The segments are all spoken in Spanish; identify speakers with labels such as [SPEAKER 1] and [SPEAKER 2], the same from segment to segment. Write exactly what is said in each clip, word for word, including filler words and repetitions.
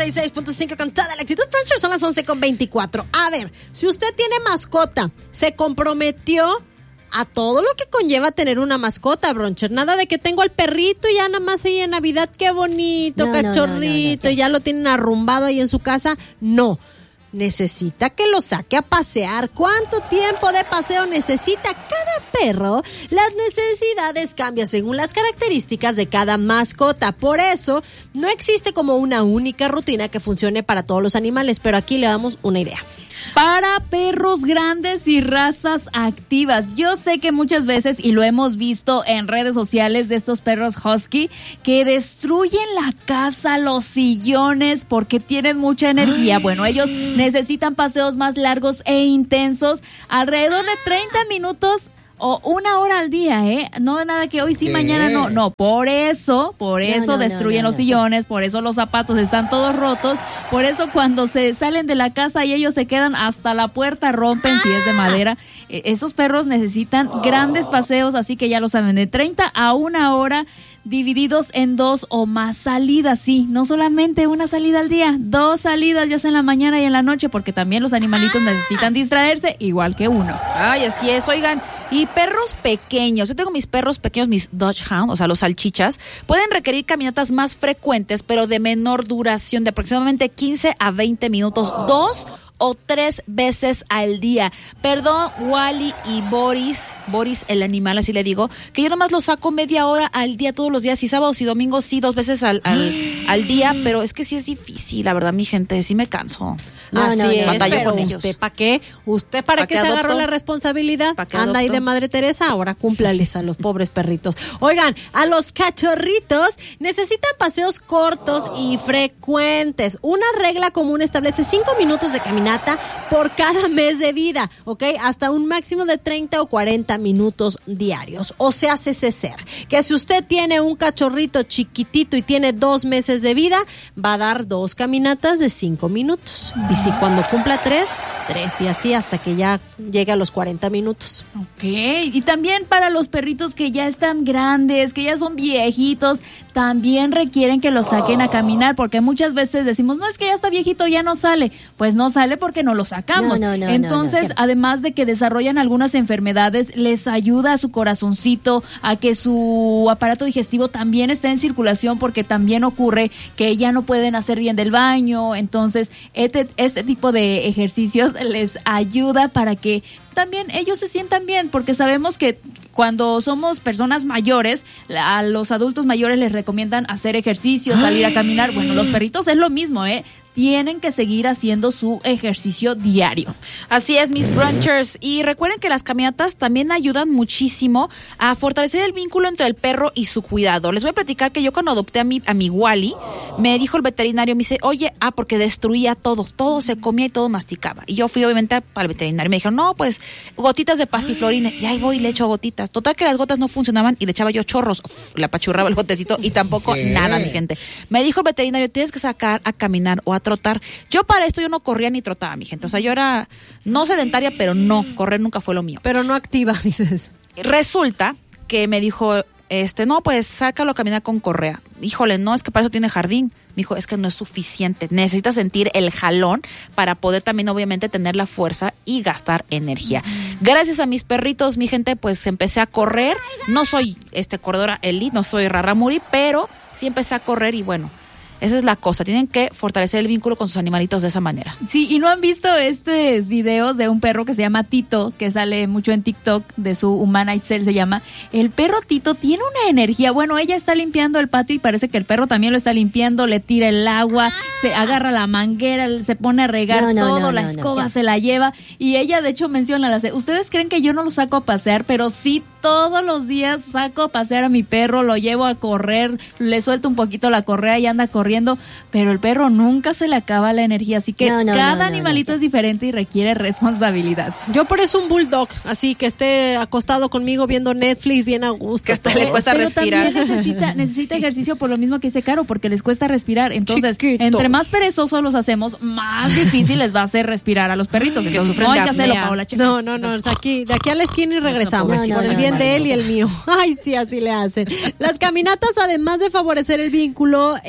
[SPEAKER 1] y seis punto cinco con toda la actitud. Frencher, son las once con veinticuatro. A ver, si usted tiene mascota, se comprometió a todo lo que conlleva tener una mascota, Broncher. Nada de que tengo al perrito y ya nada más ahí en Navidad, qué bonito, no, cachorrito, no, no, no, no, y ya lo tienen arrumbado ahí en su casa. No. Necesita que lo saque a pasear. ¿Cuánto tiempo de paseo necesita cada perro? Las necesidades cambian según las características de cada mascota. Por eso, no existe como una única rutina que funcione para todos los animales, pero aquí le damos una idea.
[SPEAKER 2] Para perros grandes y razas activas. Yo sé que muchas veces, y lo hemos visto en redes sociales de estos perros husky, que destruyen la casa, los sillones, porque tienen mucha energía. Ay. Bueno, ellos necesitan paseos más largos e intensos, alrededor de treinta minutos o una hora al día, ¿eh? No de nada que hoy sí, ¿qué? Mañana no. No, por eso, por eso no, no, destruyen no, no, los no. sillones, por eso los zapatos están todos rotos, por eso cuando se salen de la casa y ellos se quedan hasta la puerta, rompen ¡ah! Si es de madera. Eh, esos perros necesitan oh. grandes paseos, así que ya lo saben, de treinta a una hora, divididos en dos o más salidas, sí, no solamente una salida al día, dos salidas, ya sea en la mañana y en la noche, porque también los animalitos necesitan distraerse igual que uno.
[SPEAKER 3] Ay, así es, oigan, y perros pequeños, yo tengo mis perros pequeños, mis Dachshund, o sea, los salchichas, pueden requerir caminatas más frecuentes, pero de menor duración, de aproximadamente quince a veinte minutos, dos o tres veces al día. Perdón, Wally y Boris, Boris el animal, así le digo, que yo nomás lo saco media hora al día todos los días, y sábados y domingos sí, dos veces al, al, al día, pero es que sí es difícil, la verdad, mi gente, sí me canso.
[SPEAKER 1] No, así no, es, batallo pero con ellos. ¿Usted para qué? ¿Usted para, ¿Para qué se adopto? Agarró la responsabilidad? Anda ahí de Madre Teresa, ahora cúmplales a los pobres perritos. Oigan, a los cachorritos necesitan paseos cortos y frecuentes. Una regla común establece cinco minutos de caminata por cada mes de vida, ¿ok? Hasta un máximo de treinta o cuarenta minutos diarios. O sea, hace ser que si usted tiene un cachorrito chiquitito y tiene dos meses de vida, va a dar dos caminatas de cinco minutos. Y si cuando cumpla tres, tres, y así hasta que ya llegue a los cuarenta minutos.
[SPEAKER 2] Ok, y también para los perritos que ya están grandes, que ya son viejitos, también requieren que los saquen a caminar, porque muchas veces decimos, no, es que ya está viejito, ya no sale. Pues no sale porque no lo sacamos. No, no, no, Entonces, no, no. además de que desarrollan algunas enfermedades, les ayuda a su corazoncito, a que su aparato digestivo también esté en circulación, porque también ocurre que ya no pueden hacer bien del baño. Entonces, este, este tipo de ejercicios les ayuda para que también ellos se sientan bien, porque sabemos que cuando somos personas mayores, a los adultos mayores les recomiendan hacer ejercicio, salir a caminar. Bueno, los perritos es lo mismo, ¿eh? Tienen que seguir haciendo su ejercicio diario.
[SPEAKER 3] Así es, mis brunchers. Y recuerden que las caminatas también ayudan muchísimo a fortalecer el vínculo entre el perro y su cuidado. Les voy a platicar que yo cuando adopté a mi, a mi Wally, me dijo el veterinario, me dice, oye, ah, porque destruía todo, todo se comía y todo masticaba. Y yo fui obviamente al veterinario y me dijeron, no, pues gotitas de pasiflorina. Y ahí voy y le echo gotitas. Total que las gotas no funcionaban y le echaba yo chorros. Uf, le apachurraba el botecito y tampoco ¿qué? Nada, mi gente. Me dijo el veterinario, tienes que sacar a caminar o a trotar. Yo para esto yo no corría ni trotaba, mi gente. O sea, yo era no sedentaria, pero no, correr nunca fue lo mío.
[SPEAKER 1] Pero no activa, dices.
[SPEAKER 3] Resulta que me dijo, este, no, pues sácalo a caminar con correa. Híjole, no, es que para eso tiene jardín. Me dijo, es que no es suficiente. Necesitas sentir el jalón para poder también, obviamente, tener la fuerza y gastar energía. Uh-huh. Gracias a mis perritos, mi gente, pues empecé a correr. No soy este corredora elite, no soy raramuri, pero sí empecé a correr y bueno, esa es la cosa, tienen que fortalecer el vínculo con sus animalitos de esa manera.
[SPEAKER 2] Sí, y no han visto estos videos de un perro que se llama Tito, que sale mucho en TikTok, de su Humana Itzel se llama. El perro Tito tiene una energía, bueno, ella está limpiando el patio y parece que el perro también lo está limpiando, le tira el agua, se agarra la manguera, se pone a regar no, no, todo, no, la no, escoba no, se la lleva, y ella de hecho menciona, la, ustedes creen que yo no lo saco a pasear, pero sí todos los días saco a pasear a mi perro, lo llevo a correr, le suelto un poquito la correa y anda corriendo, pero el perro nunca se le acaba la energía, así que no, no, cada no, no, animalito no, no. es diferente y requiere responsabilidad.
[SPEAKER 1] Yo por eso un bulldog, así que esté acostado conmigo viendo Netflix bien a gusto.
[SPEAKER 3] Que hasta le cuesta
[SPEAKER 2] pero
[SPEAKER 3] respirar.
[SPEAKER 2] También necesita, necesita sí. ejercicio por lo mismo que dice Caro, porque les cuesta respirar. Entonces, Chiquitos. Entre más perezosos los hacemos, más difícil les va a hacer respirar a los perritos. Entonces, no hay que hacerlo, Paola. Checa.
[SPEAKER 1] No, no, no, de aquí, de aquí a la esquina y regresamos. No, no, por el no, bien no, de él no. y el mío. Ay, sí, así le hacen. Las caminatas, además de favorecer el vínculo entre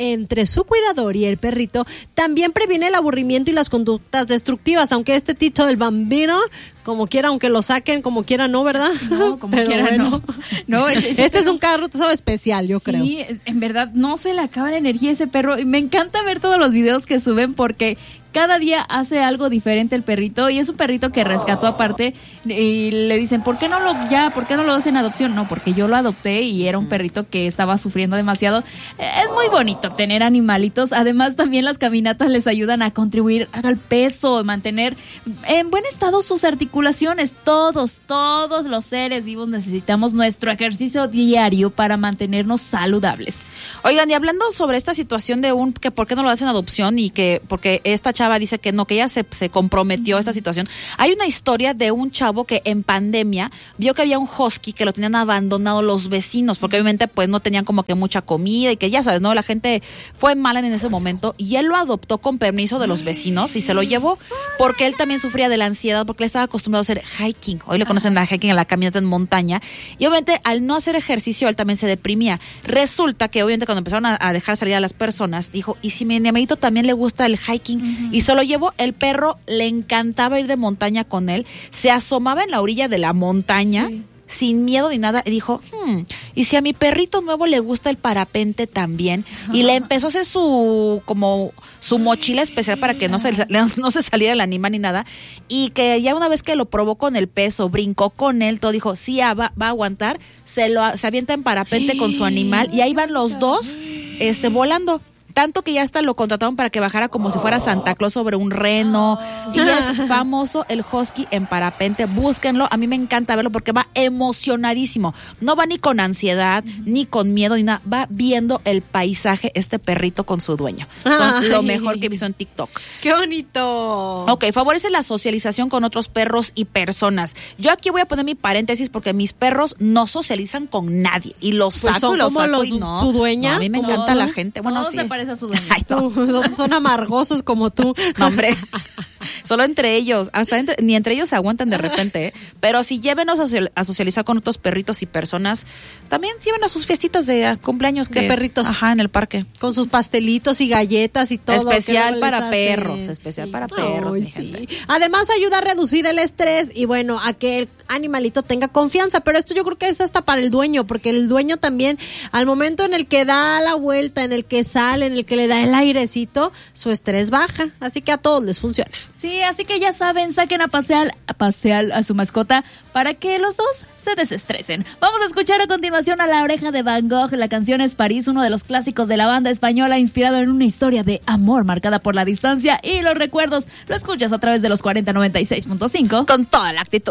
[SPEAKER 1] su cuidador y el perrito también previene el aburrimiento y las conductas destructivas, aunque este Tito del Bambino, como quiera, aunque lo saquen, como quiera, no, ¿verdad?
[SPEAKER 2] No, como quiera, bueno. no. no es, es,
[SPEAKER 1] este es un carro, tú sabes, especial, yo
[SPEAKER 2] sí,
[SPEAKER 1] creo.
[SPEAKER 2] Sí, en verdad, no se le acaba la energía a ese perro. Y me encanta ver todos los videos que suben porque cada día hace algo diferente el perrito, y es un perrito que rescató aparte, y le dicen, ¿por qué no lo ya, por qué no lo das en adopción? No, porque yo lo adopté y era un perrito que estaba sufriendo demasiado. Es muy bonito tener animalitos. Además, también las caminatas les ayudan a contribuir al peso, mantener en buen estado sus articulaciones. Todos, todos los seres vivos necesitamos nuestro ejercicio diario para mantenernos saludables.
[SPEAKER 3] Oigan, y hablando sobre esta situación de un que por qué no lo hacen adopción y que porque esta chava dice que no, que ella se, se comprometió a esta situación. Hay una historia de un chavo que en pandemia vio que había un husky que lo tenían abandonado los vecinos, porque obviamente pues no tenían como que mucha comida y que ya sabes, ¿no? La gente fue mala en ese momento y él lo adoptó con permiso de los vecinos y se lo llevó porque él también sufría de la ansiedad porque él estaba acostumbrado a hacer hiking. Hoy le conocen a hiking, a la caminata en montaña, y obviamente al no hacer ejercicio él también se deprimía. Resulta que obviamente cuando empezaron a, a dejar salir a las personas, dijo, ¿y si mi amiguito también le gusta el hiking? Uh-huh. Y se lo llevó. El perro le encantaba ir de montaña con él, se asomaba en la orilla de la montaña, sí, sin miedo ni nada, y dijo, hmm, y si a mi perrito nuevo le gusta el parapente también, y le empezó a hacer su como su mochila especial para que no se, no se saliera el animal ni nada, y que ya una vez que lo probó con el peso, brincó con él, todo, dijo, sí, va, va a aguantar, se lo se avienta en parapente con su animal, y ahí van los dos este volando. Tanto que ya hasta lo contrataron para que bajara como si fuera Santa Claus sobre un reno. Y es famoso el husky en parapente. Búsquenlo. A mí me encanta verlo porque va emocionadísimo. No va ni con ansiedad, ni con miedo, ni nada. Va viendo el paisaje, este perrito con su dueño. Son Ay. lo mejor que he visto en TikTok.
[SPEAKER 1] ¡Qué bonito!
[SPEAKER 3] Ok, favorece la socialización con otros perros y personas. Yo aquí voy a poner mi paréntesis porque mis perros no socializan con nadie. Y los
[SPEAKER 1] pues
[SPEAKER 3] saco y los saco
[SPEAKER 1] los,
[SPEAKER 3] y no.
[SPEAKER 1] ¿Su dueña?
[SPEAKER 3] No, a mí me encanta la gente. Bueno, sí.
[SPEAKER 2] A su dueño.
[SPEAKER 3] Ay, no.
[SPEAKER 1] Son amargosos como tú.
[SPEAKER 3] No, hombre. Solo entre ellos, hasta entre, ni entre ellos se aguantan de repente, ¿eh? Pero si llévenos a socializar con otros perritos y personas, también lleven a sus fiestitas de cumpleaños que,
[SPEAKER 1] de perritos.
[SPEAKER 3] Ajá, en el parque.
[SPEAKER 1] Con sus pastelitos y galletas y todo.
[SPEAKER 3] Especial para perros, especial sí. para perros,
[SPEAKER 1] Ay,
[SPEAKER 3] mi
[SPEAKER 1] sí.
[SPEAKER 3] gente.
[SPEAKER 1] Además ayuda a reducir el estrés y bueno, a que el animalito tenga confianza, pero esto yo creo que es hasta para el dueño, porque el dueño también, al momento en el que da la vuelta, en el que sale, en el que le da el airecito, su estrés baja, así que a todos les funciona.
[SPEAKER 2] Sí, así que ya saben, saquen a pasear, a pasear a su mascota para que los dos se desestresen. Vamos a escuchar a continuación a La Oreja de Van Gogh. La canción es París, uno de los clásicos de la banda española, inspirado en una historia de amor marcada por la distancia y los recuerdos. Lo escuchas a través de los cuarenta noventa y seis punto cinco.
[SPEAKER 3] Con toda la actitud.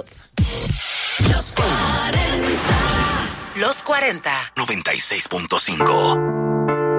[SPEAKER 4] Los cuarenta. Los cuarenta. noventa y seis punto cinco.